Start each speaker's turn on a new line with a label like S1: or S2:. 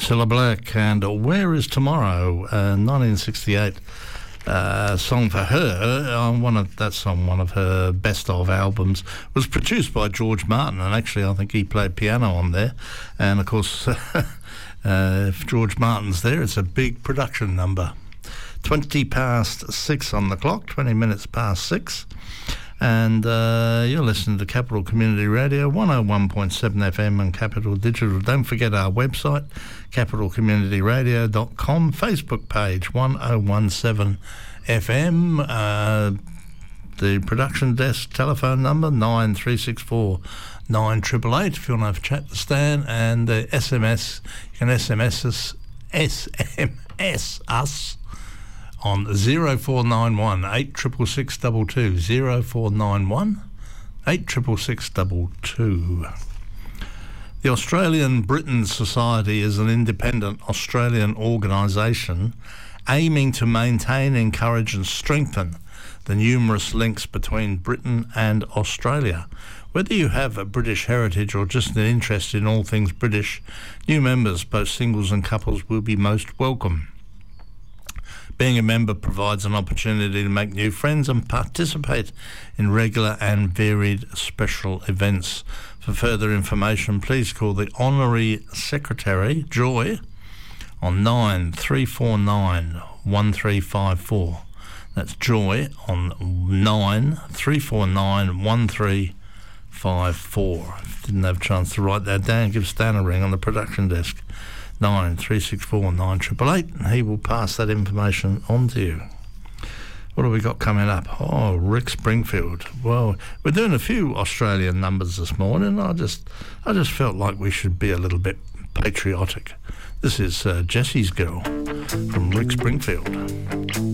S1: Cilla Black and Where Is Tomorrow, 1968 song for her. One of her best of albums, was produced by George Martin, and actually I think he played piano on there. And of course, if George Martin's there, it's a big production number. 20 past 6 on the clock, 20 minutes past 6. And you're listening to Capital Community Radio, 101.7 FM and Capital Digital. Don't forget our website, capitalcommunityradio.com, Facebook page, 1017 FM. The production desk telephone number, 9364 9888, if you want to have a chat to Stan. And the SMS, you can SMS us on 0491 86622, 0491 86622. The Australian Britain Society is an independent Australian organisation aiming to maintain, encourage and strengthen the numerous links between Britain and Australia. Whether you have a British heritage or just an interest in all things British, new members, both singles and couples, will be most welcome. Being a member provides an opportunity to make new friends and participate in regular and varied special events. For further information, please call the Honorary Secretary, Joy, on 9349 1354. That's Joy on 9349 1354. Didn't have a chance to write that down, give Stan a ring on the production desk. 9364 9888, and he will pass that information on to you. What have we got coming up? Oh, Rick Springfield. Well, we're doing a few Australian numbers this morning. I just felt like we should be a little bit patriotic. This is Jessie's Girl from Rick Springfield.